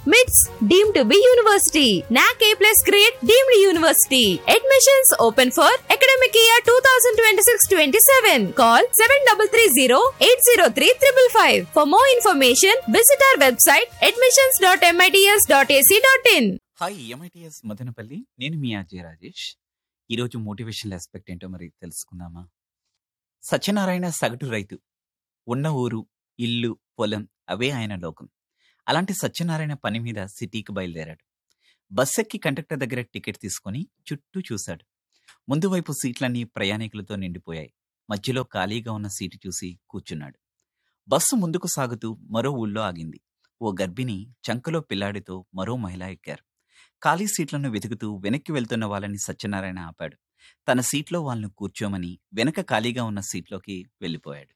MITS deemed to be university. NAC A+ grade deemed university. Admissions open for academic year 2026-27. Call 7330-803-555. For more information, visit our website admissions.mits.ac.in. Hi MITS Madanapalle, నేను మీ అజయ్ రాజేష్. ఈరోజు motivational aspect ఏంటో మరి తెలుసుకుందామా? సత్యనారాయణ సగటు రైతు. ఉన్న ఊరు, ఇల్లు, పొలం అవే ఆయన లోకం. అలాంటి సత్యనారాయణ పని మీద సిటీకి బయలుదేరాడు. బస్ ఎక్కి కండక్టర్ దగ్గర టికెట్ తీసుకొని చుట్టూ చూశాడు. ముందు వైపు సీట్లన్నీ ప్రయాణికులతో నిండిపోయాయి. మధ్యలో ఖాళీగా ఉన్న సీటు చూసి కూర్చున్నాడు. బస్సు ముందుకు సాగుతూ మరో ఊళ్ళో ఆగింది. ఓ గర్భిణి, చంకలో పిల్లాడితో మరో మహిళ ఎక్కారు. ఖాళీ సీట్లను వెతుకుతూ వెనక్కి వెళ్తున్న వాళ్ళని సత్యనారాయణ ఆపాడు. తన సీట్లో వాళ్ళను కూర్చోమని వెనక ఖాళీగా ఉన్న సీట్లోకి వెళ్ళిపోయాడు.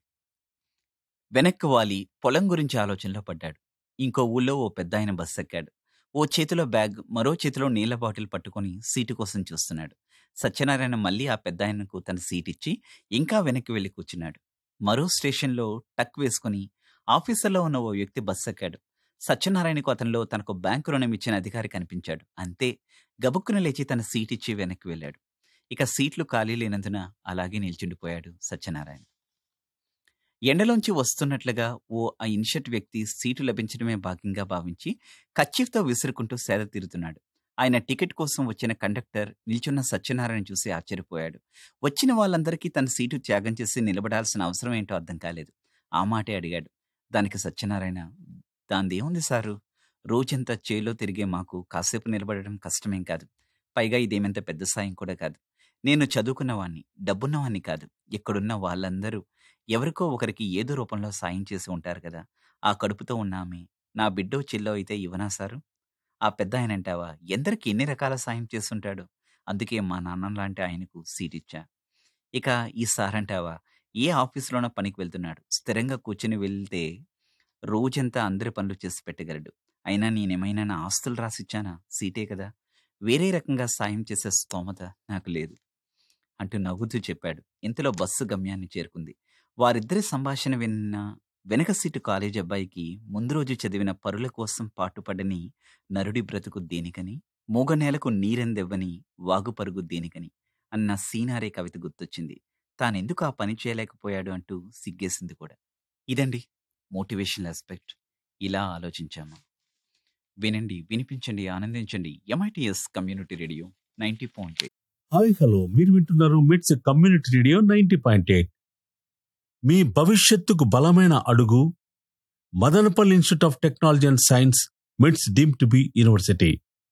వెనక్కు వాలి పొలం గురించి ఆలోచనలో పడ్డాడు. ఇంకో ఊళ్ళో ఓ పెద్దాయన బస్సు ఎక్కాడు. ఓ చేతిలో బ్యాగ్, మరో చేతిలో నీళ్ల బాటిల్ పట్టుకొని సీటు కోసం చూస్తున్నాడు. సత్యనారాయణ మళ్ళీ ఆ పెద్దాయనకు తన సీట్ ఇచ్చి ఇంకా వెనక్కి వెళ్ళి కూర్చున్నాడు. మరో స్టేషన్లో టక్ వేసుకుని ఆఫీసర్లో ఉన్న ఓ వ్యక్తి బస్సు ఎక్కాడు. సత్యనారాయణకు అతనిలో తనకు బ్యాంకు రుణం ఇచ్చిన అధికారి కనిపించాడు. అంతే, గబుక్కున లేచి తన సీట్ ఇచ్చి వెనక్కి వెళ్ళాడు. ఇక సీట్లు ఖాళీ లేనందున అలాగే నిల్చుండిపోయాడు సత్యనారాయణ. ఎండలోంచి వస్తున్నట్లుగా ఓ ఇన్షర్ట్ వ్యక్తి సీటు లభించడమే భాగ్యంగా భావించి కచ్చిఫ్తో విసురుకుంటూ సేద తీరుతున్నాడు. ఆయన టికెట్ కోసం వచ్చిన కండక్టర్ నిల్చున్న సత్యనారాయణ చూసి ఆశ్చర్యపోయాడు. వచ్చిన వాళ్ళందరికీ తన సీటు త్యాగం చేసి నిలబడాల్సిన అవసరం ఏంటో అర్థం కాలేదు. ఆ మాటే అడిగాడు. దానికి సత్యనారాయణ, దాందేముంది సారు, రోజంతా చేలో తిరిగే మాకు కాసేపు నిలబడడం కష్టమేం కాదు. పైగా ఇదేమంత పెద్ద సాయం కూడా కాదు. నేను చదువుకున్నవాణ్ణి, డబ్బున్నవాణ్ణి కాదు. ఇక్కడున్న వాళ్ళందరూ ఎవరికో ఒకరికి ఏదో రూపంలో సాయం చేసి ఉంటారు కదా. ఆ కడుపుతో ఉన్న ఆమె నా బిడ్డో చిల్లో అయితే ఇవ్వనా సారు? ఆ పెద్ద ఆయన అంటావా, ఎందరికి ఎన్ని రకాల సాయం చేస్తుంటాడు. అందుకే మా నాన్న లాంటి ఆయనకు సీట్ ఇచ్చా. ఇక ఈ సార్ అంటావా, ఏ ఆఫీసులోనో పనికి వెళ్తున్నాడు. స్థిరంగా కూర్చుని వెళ్తే రోజంతా అందరి పనులు చేసి పెట్టగలడు. అయినా నేనేమైనా నా ఆస్తులు రాసిచ్చానా? సీటే కదా. వేరే రకంగా సాయం చేసే స్తోమత నాకు లేదు అంటూ నవ్వుతూ చెప్పాడు. ఇంతలో బస్సు గమ్యాన్ని చేరుకుంది. వారిద్దరి సంభాషణ విన్న వెనక సీటు కాలేజీ అబ్బాయికి ముందు రోజు చదివిన పరుల కోసం పాటుపడని నరుడి బ్రతుకు దేనికని, మూగనేలకు నీరెందెవ్వని వాగు పరుగు దేనికని అన్న సీనారే కవిత గుర్తొచ్చింది. తానెందుకు ఆ పని చేయలేకపోయాడు అంటూ సిగ్గేసింది కూడా. ఇదండి మోటివేషనల్ ఆస్పెక్ట్. ఇలా ఆలోచించామా? వినండి, వినిపించండి, ఆనందించండి. MITS community radio 90.8. Hi hello, మీరు వింటున్నారు మిట్స్ కమ్యూనిటీ రేడియో 90.8. మీ భవిష్యత్తుకు బలమైన అడుగు Madanapalle institute of technology and science, మిట్స్ డీమ్డ్ టు బి యూనివర్సిటీ.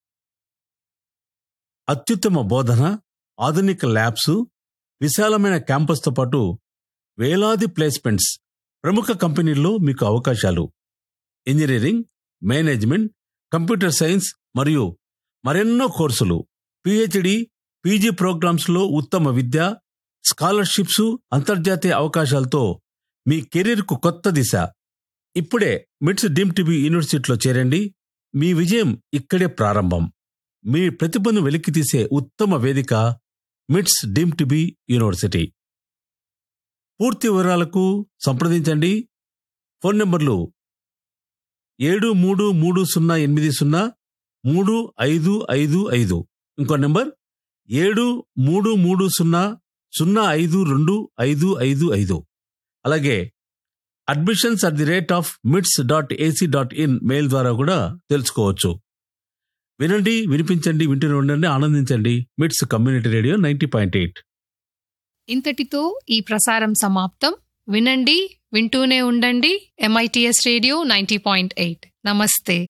అత్యుత్తమ బోధన, ఆధునిక ల్యాబ్స్, విశాలమైన క్యాంపస్తో పాటు వేలాది ప్లేస్మెంట్స్, ప్రముఖ కంపెనీల్లో మీకు అవకాశాలు. ఇంజనీరింగ్, మేనేజ్మెంట్, కంప్యూటర్ సైన్స్ మరియు మరెన్నో కోర్సులు, పిహెచ్డి, పీజీ ప్రోగ్రామ్స్లో ఉత్తమ విద్య, స్కాలర్షిప్స్, అంతర్జాతీయ అవకాశాలతో మీ కెరీర్కు కొత్త దిశ. ఇప్పుడే మిట్స్ డీమ్డ్ టు బి యూనివర్సిటీలో చేరండి. మీ విజయం ఇక్కడే ప్రారంభం. మీ ప్రతిభను వెలికితీసే ఉత్తమ వేదిక మిట్స్ డీమ్డ్ టు బి యూనివర్సిటీ. పూర్తి వివరాలకు సంప్రదించండి. ఫోన్ నంబర్లు 7330803555. ఇంకో నంబర్ 7330052555. అలాగే admissions@mits.ac.in మెయిల్ ద్వారా కూడా తెలుసుకోవచ్చు. వినండి, వినిపించండి, వింటూనే ఉండండి, ఆనందించండి. మిట్స్ కమ్యూనిటీ రేడియో 90.8. ఇంతటితో ఈ ప్రసారం సమాప్తం. వినండి, వింటూనే ఉండండి. MITS radio 90.8. నమస్తే.